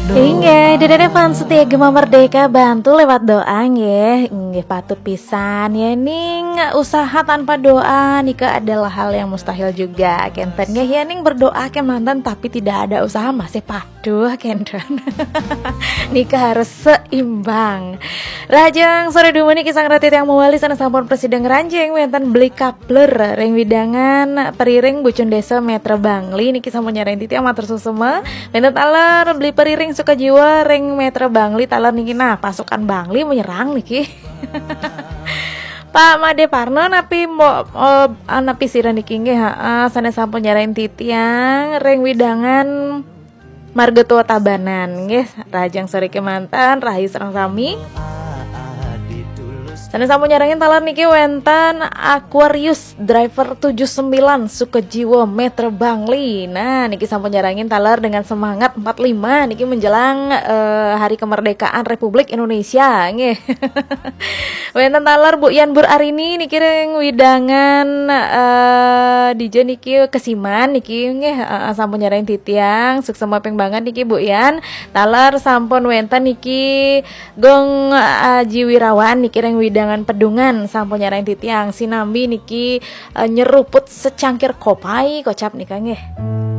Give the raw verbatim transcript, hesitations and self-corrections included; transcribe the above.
Inge, dedene fans setia Gema Merdeka bantu lewat doa nggih. Nggih patut pisan ya ning usaha tanpa doa nika adalah hal yang mustahil juga. Kenten nggih ya ning berdoa ke mantan tapi tidak ada usaha masih paduh kenten. Nika harus seimbang. Rajang sore dumuni kisah ratit yang mewali sana sampun presiden ranjing wenten beli kapler ring widangan periring bucun desa meter Bangli niki sampun nyarain titi amatur susuma wenten taler beli periring suka jiwa ring meter Bangli taler niki nah pasukan Bangli menyerang niki. Pak Made Parno napi mo oh, napi sira niki nggih heeh sanes sampun nyarain titiang ring widangan Marga Tua Tabanan nggih rajang sore kemantan rahayu sareng sami. Sana sampun nyarangin talar niki wenten Aquarius driver tujuh sembilan Sukejiwo Metro Bangli. Nah, niki sampun nyarangin talar dengan semangat empat puluh lima niki menjelang uh, Hari Kemerdekaan Republik Indonesia nggih. Wenten talar Bu Yan Bur Arini niki ring widangan uh, D J niki kesiman niki nggih uh, sampun nyarangin titiang sukses mapeng banget niki Bu Yan. Talar sampun wenten niki gong uh, Jiwirawan niki ring widangan dengan pedungan sampun nyarain titiang sinambi niki uh, nyeruput secangkir kopai kocap nika nggih.